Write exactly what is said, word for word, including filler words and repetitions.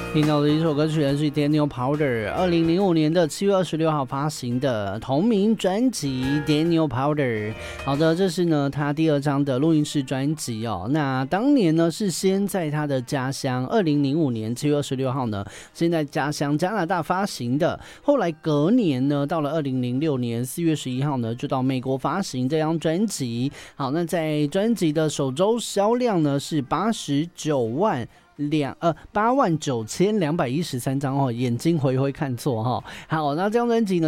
听到的一首歌曲呢是 Daniel Powder 二零零五年的七月二十六号发行的同名专辑 Daniel Powder。 好的，这是呢他第二张的录音室专辑哦。那当年呢是先在他的家乡二零零五年七月二十六号呢先在家乡加拿大发行的，后来隔年呢到了二零零六年四月十一号呢就到美国发行这张专辑。好，那在专辑的首周销量呢是八十九万两呃八万九千两百一十三张哦，眼睛回回看错哈、哦。好，那这张专辑呢